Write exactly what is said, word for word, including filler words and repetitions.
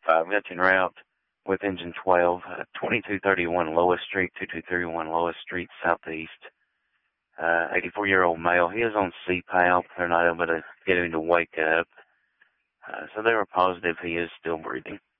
five. Got en route with engine twelve, uh, twenty-two thirty-one Lois Street, twenty-two thirty-one Lois Street, Southeast. Uh, eighty-four-year-old male. He is on C PAP. They're not able to get him to wake up. Uh, so they were positive he is still breathing.